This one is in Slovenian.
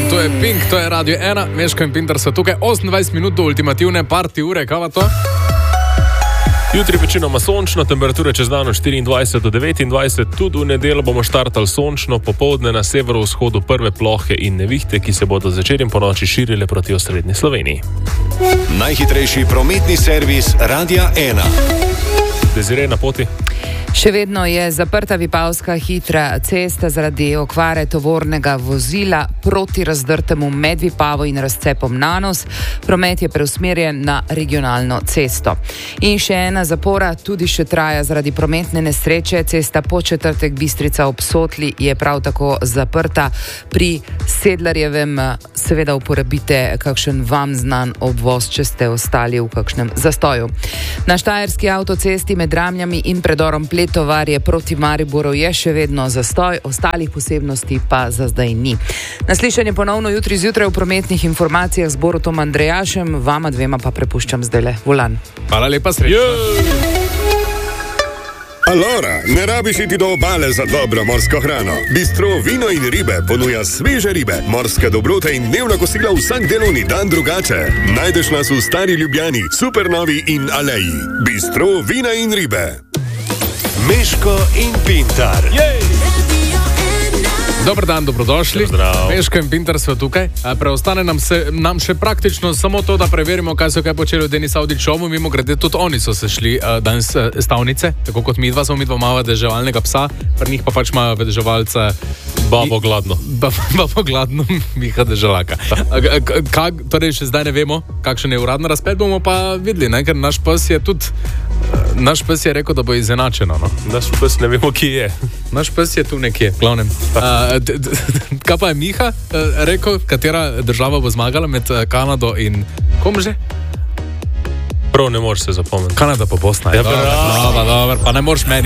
to je Pink, to je Radio 1, Meško in Pintar so tukaj, 28 minut do ultimativne party ure, kaj pa to? Jutri večinoma sončno, temperature čez dan od 24 do 29, tudi v nedeljo bomo štartali sončno, popoldne na severovzhodu prve plohe in nevihte, ki se bodo zvečer in ponoči širile proti osrednji Sloveniji. Najhitrejši prometni servis Radia 1. Desiree, na poti? Še vedno je zaprta Vipavska hitra cesta zaradi okvare tovornega vozila proti razdrtemu med Vipavo in razcepom Nanos. Promet je preusmerjen na regionalno cesto. In še ena zapora tudi še traja zaradi prometne nesreče. Cesta Podčetrtek Bistrica ob Sotli je prav tako zaprta. Pri Sedlarjevem seveda uporabite kakšen vam znan obvoz, če ste ostali v kakšnem zastoju. Na štajerski avtocesti med Ramljami in predorom Pletovarje proti Mariboru je še vedno zastoj, ostalih posebnosti pa za zdaj ni. Naslišanje ponovno jutri zjutraj v prometnih informacijah z Borutom Andrejašem, vama dvema pa prepuščam zdajle volan. Hvala lepa, srečno. Alora, ne rabiš iti do obale za dobro morsko hrano. Bistro Vino in ribe ponuja sveže ribe, morske dobrote in dnevna kosila vsak delovni dan drugače. Najdeš nas v Stari Ljubljani, Supernovi in Aleji. Bistro Vina in ribe. Meško in Pintar. Dobar dan, dobrodošli. Zdrav. Meško in Pintar so tukaj. Preostane nam še praktično samo to, da preverimo, kaj so počeli v Denis Audi Showu. Mimo grede, tudi oni so se šli danes stavnice, tako kot midva, samo midva imava deževalnega psa, pri njih pa pač imajo vedeževalce Babo gladno. Babo gladno, Miha Deželaka. Torej še zdaj ne vemo, kakšen je uradno razplet, bomo pa videli, ne? Ker naš pes je rekel, da bo izenačeno. No? Naš pes ne vemo, kje je. Naš pes je tu nekje, glavnem. Kaj pa je Miha rekel, katera država bo zmagala med Kanado in kom že? Prav ne moreš se zapomniti. Kanada pa Bosna. Ja, Dobar, pa ne moreš meni.